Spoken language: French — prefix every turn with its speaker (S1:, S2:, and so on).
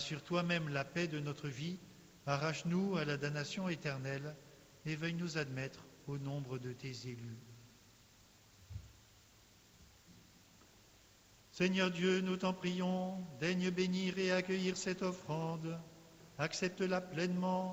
S1: assure toi-même la paix de notre vie, arrache-nous à la damnation éternelle et veuille nous admettre au nombre de tes élus. Seigneur Dieu, nous t'en prions, daigne bénir et accueillir cette offrande, accepte-la pleinement